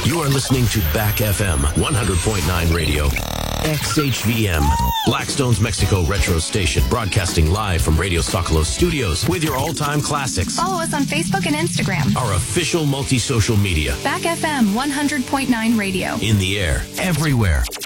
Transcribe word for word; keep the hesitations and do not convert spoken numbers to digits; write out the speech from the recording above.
You are listening to Back F M one hundred point nine Radio. X H V M, Blackstone's Mexico retro station, broadcasting live from Radio Sokolos studios with your all-time classics. Follow us on Facebook and Instagram. Our official multi-social media. Back F M one hundred point nine Radio. In the air, everywhere.